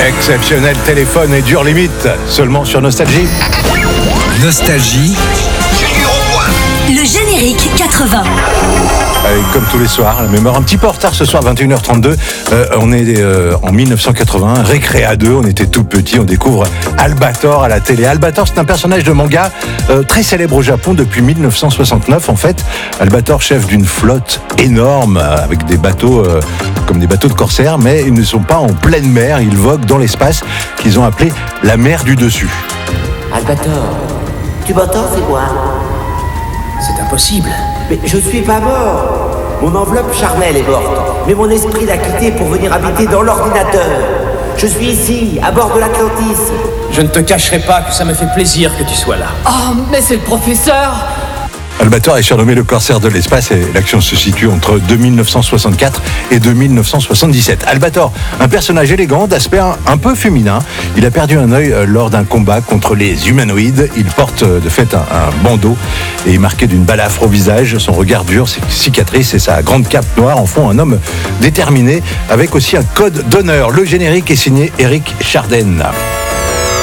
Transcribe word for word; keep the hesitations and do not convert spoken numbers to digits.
Exceptionnel téléphone et dure limite, seulement sur Nostalgie. Nostalgie. Le générique quatre-vingts. Allez, comme tous les soirs, la même heure, un petit peu en retard ce soir, vingt et une heures trente-deux. Euh, on est euh, en dix-neuf cent quatre-vingts, Récréa deux, on était tout petits, on découvre Albator à la télé. Albator, c'est un personnage de manga euh, très célèbre au Japon depuis dix-neuf cent soixante-neuf. En fait, Albator, chef d'une flotte énorme, euh, avec des bateaux euh, comme des bateaux de corsaires, mais ils ne sont pas en pleine mer, ils voguent dans l'espace, qu'ils ont appelé la mer du dessus. Albator, tu m'entends, c'est moi? C'est impossible. Mais je suis pas mort. Mon enveloppe charnelle est morte, mais mon esprit l'a quitté pour venir habiter dans l'ordinateur. Je suis ici, à bord de l'Atlantis. Je ne te cacherai pas que ça me fait plaisir que tu sois là. Oh, mais c'est le professeur! Albator est surnommé le corsaire de l'espace et l'action se situe entre dix-neuf cent soixante-quatre et dix-neuf cent soixante-dix-sept. Albator, un personnage élégant d'aspect un, un peu féminin. Il a perdu un œil lors d'un combat contre les humanoïdes. Il porte de fait un, un bandeau et est marqué d'une balafre au visage. Son regard dur, ses cicatrices et sa grande cape noire en font un homme déterminé avec aussi un code d'honneur. Le générique est signé Eric Chardin.